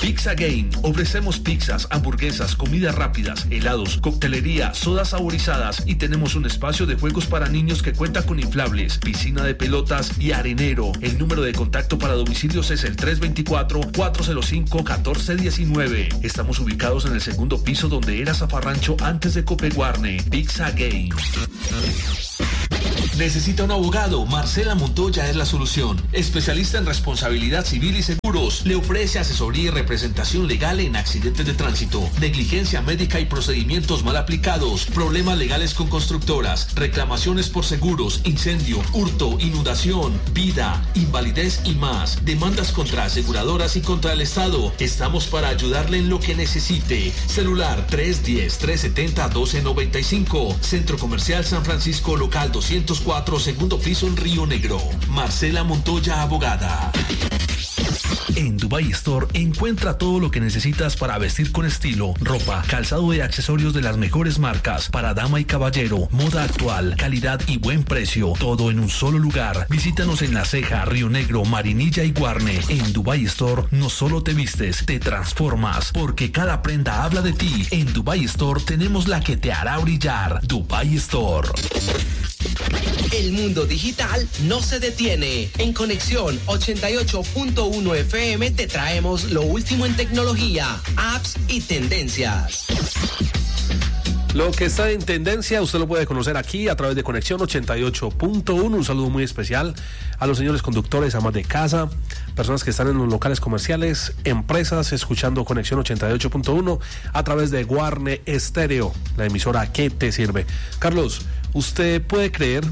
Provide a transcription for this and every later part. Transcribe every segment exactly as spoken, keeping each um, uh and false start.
Pizza Game. Ofrecemos pizzas, hamburguesas, comidas rápidas, helados, coctelería, sodas saborizadas y tenemos un espacio de juegos para niños que cuenta con inflables, piscina de pelotas y arenero. El número de contacto para domicilios es el tres dos cuatro, cuatro cero cinco, uno cuatro uno nueve. Estamos ubicados en el segundo piso donde era Zafarrancho antes de Copeguarne. Pizza Game. ¿Necesita un abogado? Marcela Montoya es la solución. Especialista en responsabilidad civil y seguros. Le ofrece asesoría y representación legal en accidentes de tránsito, negligencia médica y procedimientos mal aplicados, problemas legales con constructoras, reclamaciones por seguros, incendio, hurto, inundación, vida, invalidez y más. Demandas contra aseguradoras y contra el Estado. Estamos para ayudarle en lo que necesite. Celular tres uno cero, tres siete cero, uno dos nueve cinco. Centro Comercial San Francisco, local doscientos cuatro, segundo piso en Río Negro. Marcela Montoya, abogada. En Dubai Store encuentra todo lo que necesitas para vestir con estilo, ropa, calzado y accesorios de las mejores marcas para dama y caballero, moda actual, calidad y buen precio, todo en un solo lugar. Visítanos en La Ceja, Río Negro, Marinilla y Guarne. En Dubai Store no solo te vistes, te transformas, porque cada prenda habla de ti. En Dubai Store tenemos la que te hará brillar. Dubai Store. El mundo digital no se detiene. En Conexión ochenta y ocho punto uno F M te traemos lo último en tecnología, apps y tendencias. Lo que está en tendencia usted lo puede conocer aquí a través de Conexión ochenta y ocho punto uno. Un saludo muy especial a los señores conductores, amas de casa, personas que están en los locales comerciales, empresas, escuchando Conexión ochenta y ocho punto uno a través de Guarne Estéreo, la emisora que te sirve. Carlos, ¿usted puede creer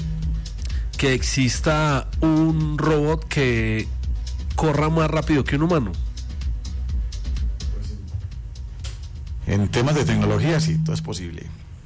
que exista un robot que corra más rápido que un humano? En temas de tecnología, sí, todo es posible.